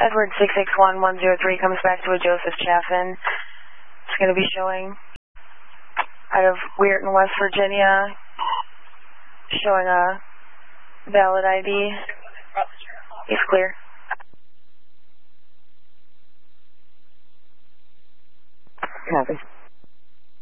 Edward 661103 comes back to a Joseph Chaffin. It's going to be showing out of Weirton, West Virginia, showing a valid ID. He's clear. Copy.